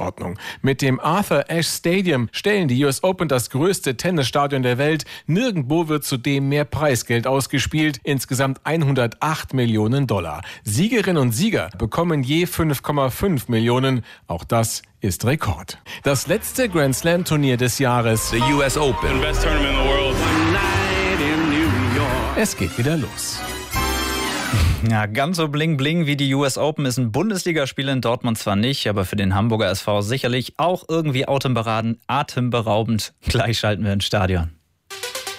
Größenordnung. Mit dem Arthur Ashe Stadium stellen die US Open das größte Tennisstadion der Welt. Nirgendwo wird zudem mehr Preisgeld ausgespielt, insgesamt 108 Millionen $. Siegerinnen und Sieger bekommen je 5,5 Millionen. Auch das ist Rekord. Das letzte Grand Slam Turnier des Jahres. The US Open. The best tournament in the world. Es geht wieder los. Ja, ganz so bling-bling wie die US Open ist ein Bundesligaspiel in Dortmund zwar nicht, aber für den Hamburger SV sicherlich auch irgendwie atemberaubend. Gleich schalten wir ins Stadion.